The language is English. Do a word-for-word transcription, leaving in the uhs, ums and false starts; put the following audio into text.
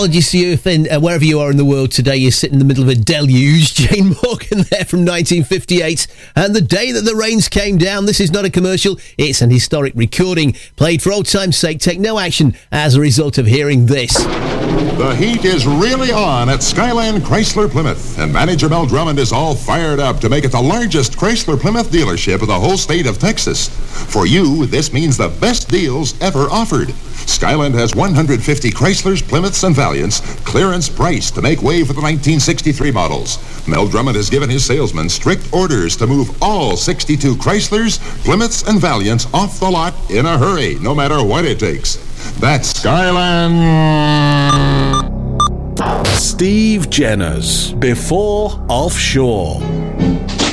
apologies to you if in, uh, wherever you are in the world today you sit in the middle of a deluge. Jane Morgan there from nineteen fifty-eight. And the day that the rains came down. This is not a commercial, it's an historic recording. Played for old time's sake. Take no action as a result of hearing this. The heat is really on at Skyland Chrysler Plymouth, and manager Mel Drummond is all fired up to make it the largest Chrysler Plymouth dealership of the whole state of Texas. For you, this means the best deals ever offered. Skyland has one hundred fifty Chryslers, Plymouths, and Valiants clearance price to make way for the nineteen sixty-three models. Mel Drummond has given his salesmen strict orders to move all sixty-two Chryslers, Plymouths, and Valiants off the lot in a hurry, no matter what it takes. That's Skyland. Steve Jenner's Before Offshore.